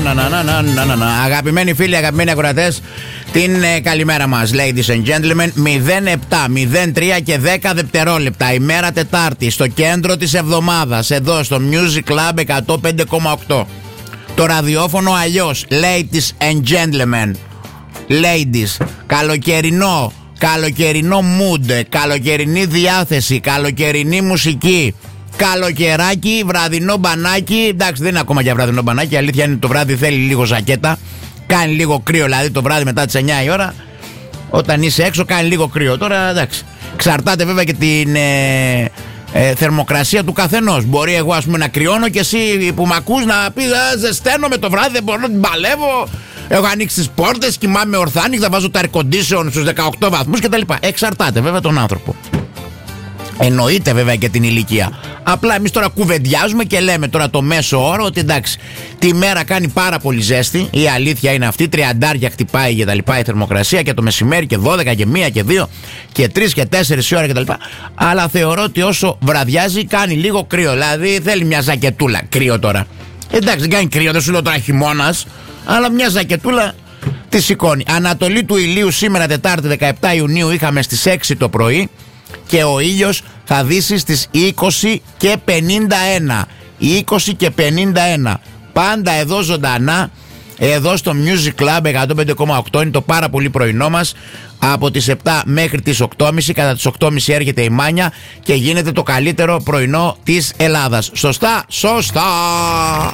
Αγαπημένοι φίλοι, αγαπημένοι ακροατές, την καλημέρα μας, ladies and gentlemen. 07, 03 και 10 δευτερόλεπτα, ημέρα Τετάρτη, στο κέντρο της εβδομάδας, εδώ στο Music Club 105,8. Το ραδιόφωνο αλλιώς, ladies and gentlemen, ladies, καλοκαιρινό mood, καλοκαιρινή διάθεση, καλοκαιρινή μουσική, καλοκαιράκι, βραδινό μπανάκι. Εντάξει, δεν είναι ακόμα για βραδινό μπανάκι. Η αλήθεια είναι το βράδυ θέλει λίγο ζακέτα. Κάνει λίγο κρύο, δηλαδή το βράδυ μετά τις 9 η ώρα. Όταν είσαι έξω, κάνει λίγο κρύο. Τώρα εντάξει. Εξαρτάται βέβαια και την θερμοκρασία του καθενός. Μπορεί εγώ, ας πούμε, να κρυώνω και εσύ που μ' ακούς να πεις ζεσταίνομαι το βράδυ, δεν μπορώ να την παλεύω. Έχω ανοίξει τις πόρτες, κοιμάμαι ορθάνυχτα, βάζω το air condition στους 18 βαθμούς κτλ. Εξαρτάται βέβαια τον άνθρωπο. Εννοείται βέβαια και την ηλικία. Απλά εμείς τώρα κουβεντιάζουμε και λέμε τώρα το μέσο όρο ότι εντάξει, τη μέρα κάνει πάρα πολύ ζέστη. Η αλήθεια είναι αυτή. 30 χτυπάει και τα λοιπά η θερμοκρασία και το μεσημέρι και 12 και 1 και 2 και 3 και 4 η ώρα και τα λοιπά. Αλλά θεωρώ ότι όσο βραδιάζει κάνει λίγο κρύο. Δηλαδή θέλει μια ζακετούλα. Κρύο τώρα. Εντάξει, δεν κάνει κρύο, δεν σου λέω τώρα χειμώνας. Αλλά μια ζακετούλα τη σηκώνει. Ανατολή του ηλίου σήμερα Τετάρτη 17 Ιουνίου είχαμε στις 6 το πρωί. Και ο ήλιος θα δύσει στις 20 και 51. 20 και 51. Πάντα εδώ ζωντανά, εδώ στο Music Club 105,8 είναι το πάρα πολύ πρωινό μας. Από τις 7 μέχρι τις 8.30. Κατά τις 8.30 έρχεται η Μάνια και γίνεται το καλύτερο πρωινό της Ελλάδας. Σωστά, σωστά.